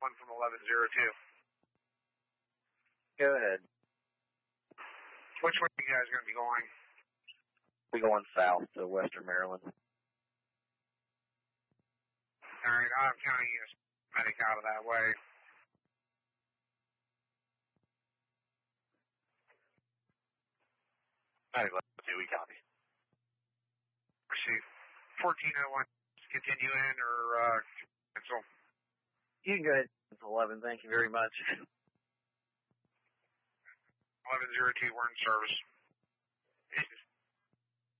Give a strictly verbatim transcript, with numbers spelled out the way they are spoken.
one from eleven zero two. Go ahead. Which way are you guys going to be going? We're going south to Western Maryland. All right, I'm counting you as medic out of that way. All right, let's see, we copy. Receive. fourteen oh one, continue in or uh, cancel? You can go ahead. It's eleven, thank you very much. eleven zero two, we're in service.